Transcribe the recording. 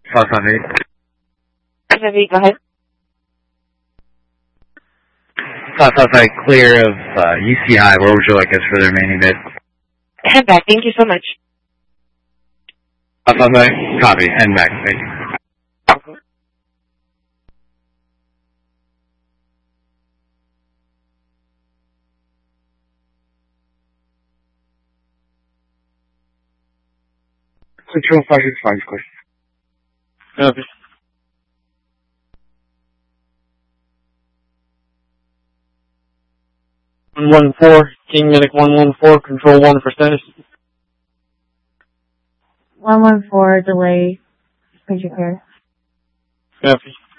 558. 558, go ahead. 558, clear of UC High. Where would you like us for the remaining bid? Head back. Thank you so much. 558, copy. Head back. Thank you. Control 565, question. Copy. King Medic 114, control 1 for status. 114, delay, major care. Copy.